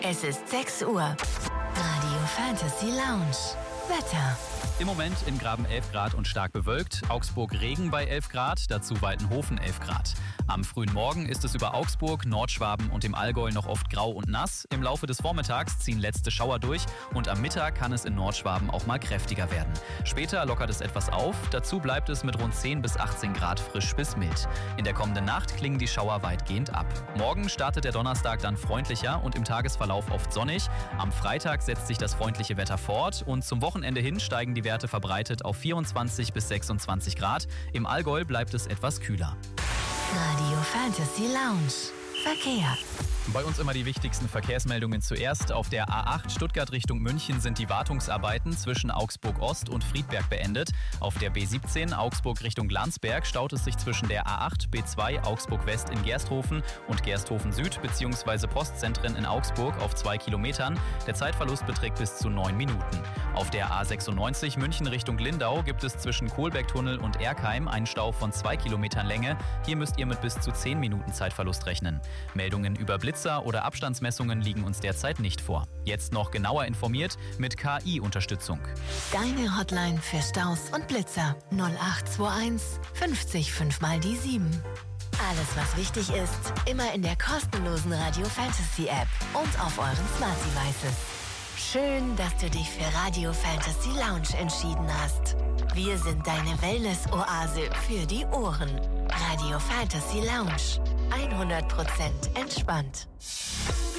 Es ist 6 Uhr. Radio Fantasy Lounge. Wetter. Im Moment in Graben 11 Grad und stark bewölkt. Augsburg Regen bei 11 Grad, dazu Waltenhofen 11 Grad. Am frühen Morgen ist es über Augsburg, Nordschwaben und dem Allgäu noch oft grau und nass. Im Laufe des Vormittags ziehen letzte Schauer durch und am Mittag kann es in Nordschwaben auch mal kräftiger werden. Später lockert es etwas auf, dazu bleibt es mit rund 10 bis 18 Grad frisch bis mild. In der kommenden Nacht klingen die Schauer weitgehend ab. Morgen startet der Donnerstag dann freundlicher und im Tagesverlauf oft sonnig. Am Freitag setzt sich das freundliche Wetter fort und zum Wochenende hin steigen die Werte verbreitet auf 24 bis 26 Grad. Im Allgäu bleibt es etwas kühler. Radio Fantasy Lounge. Verkehr. Bei uns immer die wichtigsten Verkehrsmeldungen zuerst. Auf der A8 Stuttgart Richtung München sind die Wartungsarbeiten zwischen Augsburg Ost und Friedberg beendet. Auf der B17 Augsburg Richtung Landsberg staut es sich zwischen der A8 B2 Augsburg West in Gersthofen und Gersthofen Süd bzw. Postzentren in Augsburg auf 2 Kilometern. Der Zeitverlust beträgt bis zu 9 Minuten. Auf der A96 München Richtung Lindau gibt es zwischen Kohlbergtunnel und Erkheim einen Stau von 2 Kilometern Länge. Hier müsst ihr mit bis zu 10 Minuten Zeitverlust rechnen. Meldungen über Blitzer oder Abstandsmessungen liegen uns derzeit nicht vor. Jetzt noch genauer informiert mit KI-Unterstützung. Deine Hotline für Staus und Blitzer 0821 50 5 mal die 7. Alles, was wichtig ist, immer in der kostenlosen Radio Fantasy App und auf euren Smart Devices. Schön, dass du dich für Radio Fantasy Lounge entschieden hast. Wir sind deine Wellness-Oase für die Ohren. Radio Fantasy Lounge. 100% entspannt.